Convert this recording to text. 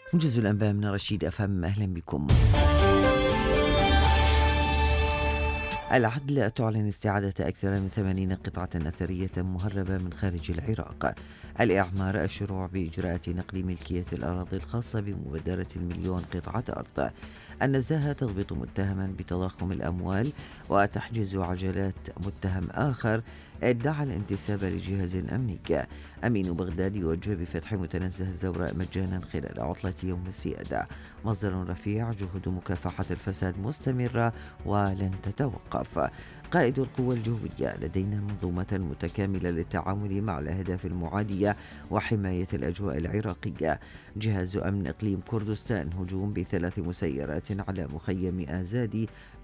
موجز الأنباء من رشيد أفهم، أهلا بكم. العدل تعلن استعادة أكثر من 80 قطعة أثرية مهربة من خارج العراق. الإعمار الشروع بإجراءات نقل ملكية الأراضي الخاصة بمبادرة المليون قطعة أرض. النزاهة تضبط متهما بتضخم الأموال وتحجز عجلات متهم آخر ادعى الانتساب لجهاز أمني. أمين بغداد يوجه بفتح متنزه الزوراء مجانا خلال عطلة يوم السيادة. مصدر رفيع: جهود مكافحة الفساد مستمرة ولن تتوقف. قائد القوى الجوية: لدينا منظومة متكاملة للتعامل مع الأهداف المعادية وحماية الأجواء العراقية. جهاز أمن إقليم كردستان: هجوم ب3 مسيرات على مخيم آزادي